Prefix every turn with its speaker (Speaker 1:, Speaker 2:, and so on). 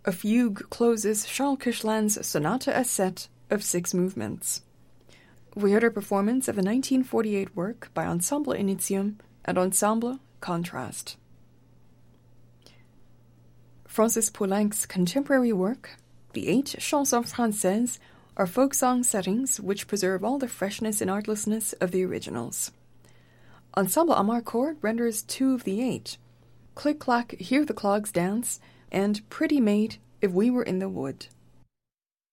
Speaker 1: A fugue closes Charles Koechlein's Sonata S-set of 6 movements. We heard a performance of a 1948 work by Ensemble Initium and Ensemble Contrast. Francis Poulenc's contemporary work, the 8 chansons françaises, are folk song settings which preserve all the freshness and artlessness of the originals. Ensemble Amarcord renders 2 of the 8, Click Clack, Hear the Clogs Dance, and Pretty Maid, If We Were in the Wood.